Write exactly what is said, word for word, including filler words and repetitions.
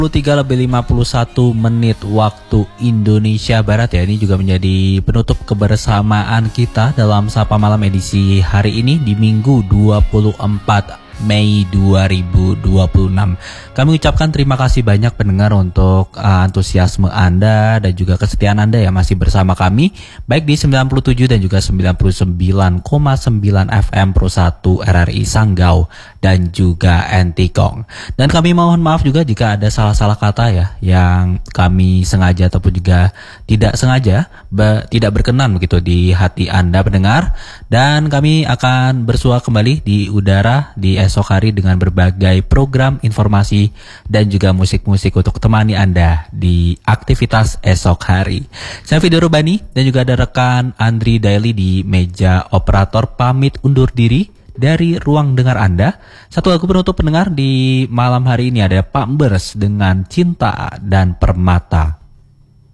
tiga lebih lima puluh satu menit waktu Indonesia Barat ya. Ini juga menjadi penutup kebersamaan kita dalam Sapa Malam edisi hari ini di Minggu dua puluh empat Mei dua ribu dua puluh enam. Kami ucapkan terima kasih banyak pendengar untuk uh, antusiasme Anda dan juga kesetiaan Anda yang masih bersama kami baik di sembilan puluh tujuh dan juga sembilan puluh sembilan koma sembilan F M Pro satu R R I Sanggau dan juga Entikong. Dan kami mohon maaf juga jika ada salah-salah kata ya yang kami sengaja ataupun juga tidak sengaja be- tidak berkenan begitu di hati Anda pendengar. Dan kami akan bersua kembali di udara di esok hari dengan berbagai program informasi dan juga musik-musik untuk temani Anda di aktivitas esok hari. Saya Fido Rubani dan juga ada rekan Andri Daily di meja operator pamit undur diri dari ruang dengar Anda. Satu lagu penutup pendengar di malam hari ini ada Pak Mbers dengan Cinta dan Permata.